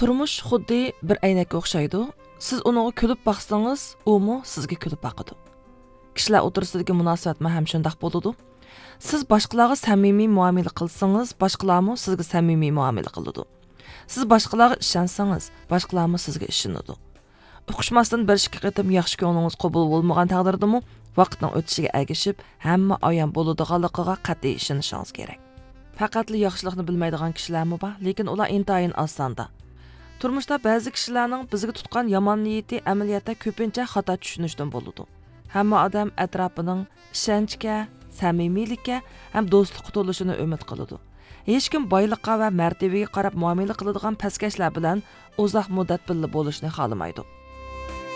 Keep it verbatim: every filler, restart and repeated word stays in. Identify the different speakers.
Speaker 1: Turmush xuddi bir aynakka o'xshaydi. Siz uninga kulib baqsangiz, u mu sizga kulib baqadi. Kishilar o'tirsidagi munosabat ham shunday bo'ladi. Siz boshqalarga samimiy muomala qilsangiz, boshqalar mu sizga samimiy muomala qiladi. Siz boshqalarga ishonsangiz, boshqalar mu sizga ishonadi. Uqishmasdan bir ikki qatim yaxshi ko'nglingiz qabul bo'lmagan taqdirdami, vaqtning o'tishiga ergashib, hamma ayon bo'ladiganligiga qat'iy ishonishingiz kerak. Faqatli yaxshilikni bilmaydigan kishilarmi bor, lekin ular intayin oz sonda. Turmushda ba'zi kishilarning bizga tutgan yomon niyati amaliyotda ko'pincha xato tushunishdan bo'ladi. Hamma odam atrofining ishonchga, samimiylikka ham do'stlikqa to'lishini umid qiladi. Hech kim boylikqa va martabaga qarab muomala qiladigan pastkashlar bilan uzoq muddat birga bo'lishni xohlamaydi.